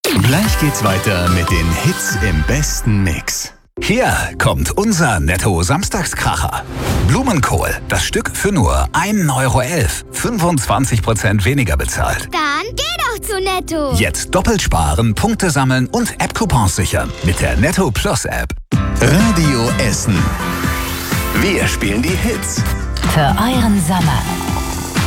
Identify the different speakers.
Speaker 1: Gleich geht's weiter mit den Hits im besten Mix. Hier kommt unser Netto-Samstagskracher. Blumenkohl, das Stück für nur 1,11 €. 25% weniger bezahlt.
Speaker 2: Dann geh doch zu Netto.
Speaker 1: Jetzt doppelt sparen, Punkte sammeln und App-Coupons sichern mit der Netto Plus App. Radio Essen. Wir spielen die Hits.
Speaker 3: Für euren Sommer.